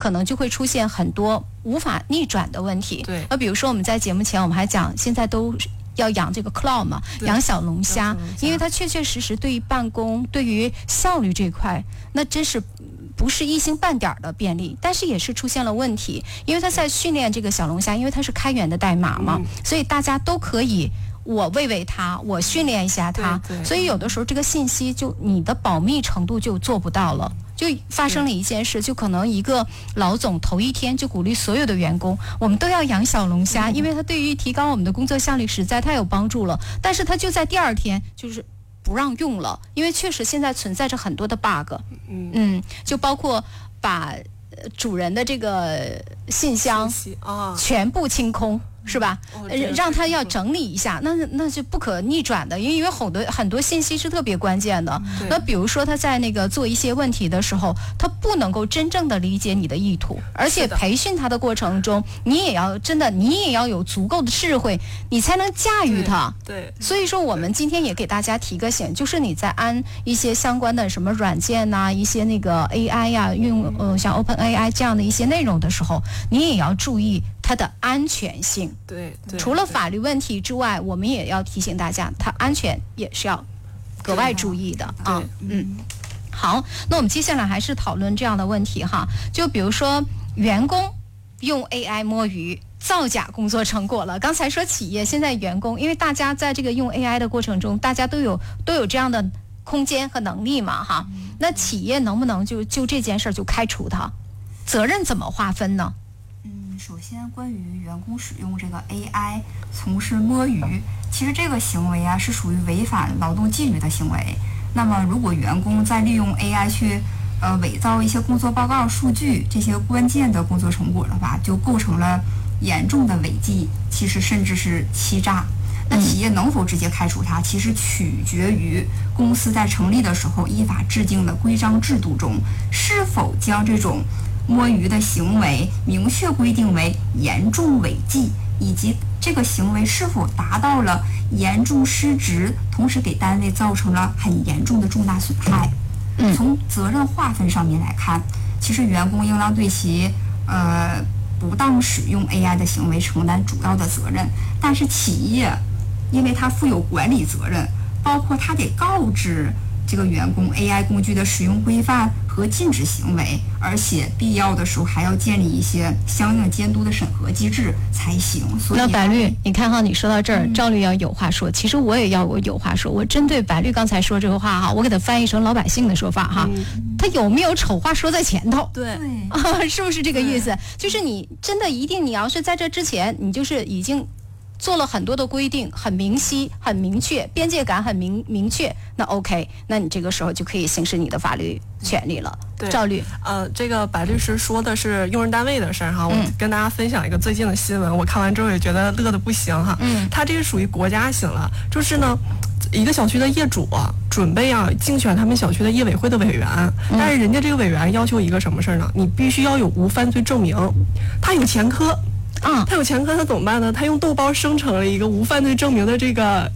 可能就会出现很多无法逆转的问题。 对， 比如说我们在节目前我们还讲，现在都要养这个 cloud 嘛，养小龙虾，因为它确确实实对于办公、对于效率这块，那真是不是一星半点的便利，但是也是出现了问题，因为它在训练这个小龙虾，因为它是开源的代码嘛，所以大家都可以。我喂喂它，我训练一下它，所以有的时候这个信息就你的保密程度就做不到了。就发生了一件事，就可能一个老总头一天就鼓励所有的员工，我们都要养小龙虾，因为它对于提高我们的工作效率实在太有帮助了。但是他就在第二天就是不让用了，因为确实现在存在着很多的 bug， 就包括把主人的这个信箱全部清空。是吧？让他要整理一下，那是不可逆转的，因为很多信息是特别关键的。那比如说他在那个做一些问题的时候，他不能够真正的理解你的意图，而且培训他的过程中，你也要有足够的智慧，你才能驾驭它。 对， 所以说我们今天也给大家提个醒，就是你在安一些相关的什么软件呐，一些那个 AI 呀，用像 OpenAI 这样的一些内容的时候，你也要注意它的安全性。 对， 除了法律问题之外，我们也要提醒大家，它安全也是要格外注意的啊。好，那我们接下来还是讨论这样的问题哈，就比如说员工用 AI 摸鱼造假工作成果了。刚才说企业，现在员工，因为大家在这个用 AI 的过程中，大家都有这样的空间和能力嘛哈。那企业能不能就这件事就开除他？责任怎么划分呢？ 首先，关于员工使用这个 AI 从事摸鱼，其实这个行为啊是属于违反劳动纪律的行为。那么，如果员工在利用 AI 去伪造一些工作报告数据这些关键的工作成果的话，就构成了严重的违纪，其实甚至是欺诈。那企业能否直接开除他，其实取决于公司在成立的时候依法制定的规章制度中是否将这种摸鱼的行为明确规定为严重违纪，以及这个行为是否达到了严重失职，同时给单位造成了很严重的重大损害。从责任划分上面来看，其实员工应当对其不当使用 AI 的行为承担主要的责任，但是企业因为它负有管理责任，包括它得告知这个员工 AI 工具的使用规范和禁止行为，而且必要的时候还要建立一些相应监督的审核机制才行。所以那白律，你看哈，你说到这儿，赵律要有话说，其实我也要有话说。我针对白律刚才说这个话哈，我给他翻译成老百姓的说法哈，他有没有丑话说在前头？ 对， 是不是这个意思？就是你真的一定，你要是在这之前，你就是已经做了很多的规定，很明晰、很明确，边界感很明确，那 OK， 那你这个时候就可以行使你的法律权利了。 对， 赵律， 这个白律师说的是用人单位的事儿哈，我跟大家分享一个最近的新闻，我看完之后也觉得乐得不行哈。他这个属于国家型了，就是呢，一个小区的业主准备竞选他们小区的业委会的委员，但是人家这个委员要求一个什么事儿呢？你必须要有无犯罪证明，他有前科。他有前科，他怎么办呢？他用豆包生成了一个无犯罪证明的这个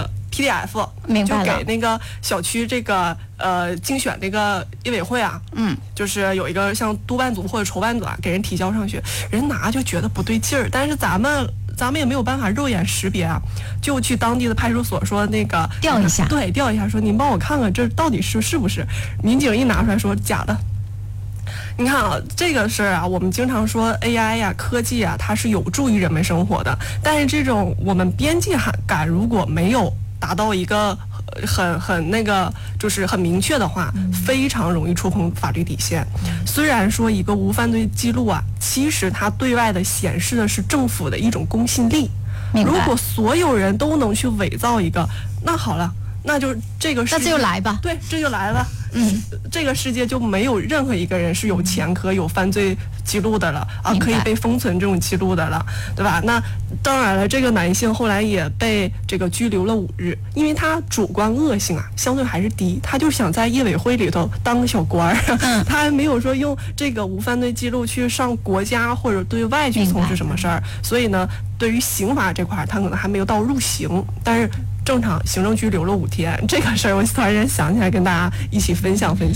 PDF， 就给那个小区这个竞选这个业委会就是有一个像督办组或者筹办组给人提交上去，人拿就觉得不对劲儿，但是咱们也没有办法肉眼识别就去当地的派出所说那个调一下， 对，调一下，说您帮我看看这到底是不是？民警一拿出来说假的。你看这个事儿我们经常说 AI 科技它是有助于人们生活的，但是这种我们边界感如果没有达到一个很那个就是很明确的话，非常容易触碰法律底线。虽然说一个无犯罪记录其实它对外的显示的是政府的一种公信力。如果所有人都能去伪造一个，那好了，那就这个世界， 那就来吧。 对，这就来了。这个世界就没有任何一个人是有前科、有犯罪记录的了可以被封存这种记录的了，对吧？那当然了，这个男性后来也被这个拘留了5日，因为他主观恶性相对还是低，他就想在业委会里头当个小官他还没有说用这个无犯罪记录去上国家或者对外去从事什么事儿，所以呢，对于刑法这块他可能还没有到入刑，但是正常行政拘留了5天，这个事儿我突然间想起来跟大家一起分享。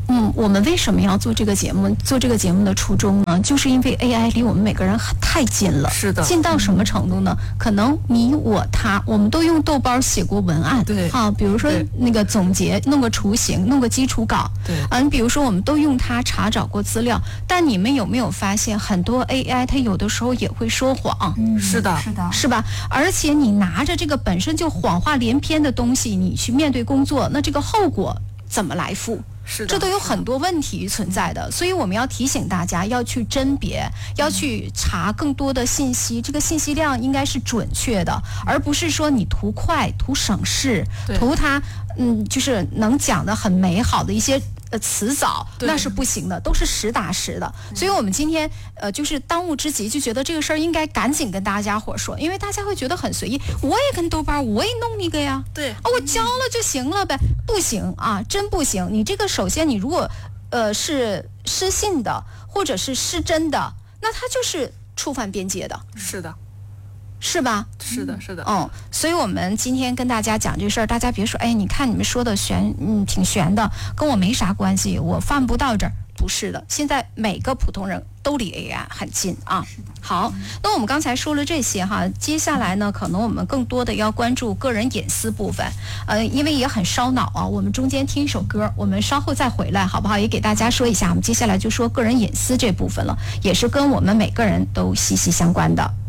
我们为什么要做这个节目？做这个节目的初衷呢，就是因为 AI 离我们每个人太近了。 是的。 近到什么程度呢？可能你我他，我们都用豆包写过文案， 对， 比如说那个总结，弄个雏形，弄个基础稿， 对， 你比如说我们都用它查找过资料，但你们有没有发现，很多 AI 它有的时候也会说谎？ 是的， 是吧？而且你拿着这个本身就谎话连篇的东西，你去面对工作，那这个后果怎么来负？这都有很多问题存在的，所以我们要提醒大家要去甄别，要去查更多的信息，这个信息量应该是准确的，而不是说你图快、图省事、图它就是能讲得很美好的一些词藻，那是不行的，都是实打实的。所以我们今天就是当务之急，就觉得这个事儿应该赶紧跟大家伙说，因为大家会觉得很随意，我也跟豆瓣我也弄一个呀， 对我交了就行了呗，不行啊，真不行。你这个首先你如果是失信的或者是失真的，那它就是触犯边界的。 是的。 是吧？ 是的，是的。 所以我们今天跟大家讲这事儿，大家别说，哎，你看你们说的挺悬的，跟我没啥关系，我犯不到这儿。不是的，现在每个普通人都离 AI 很近啊。好，那我们刚才说了这些哈，接下来呢，可能我们更多的要关注个人隐私部分，因为也很烧脑啊。我们中间听一首歌，我们稍后再回来，好不好？也给大家说一下，我们接下来就说个人隐私这部分了，也是跟我们每个人都息息相关的。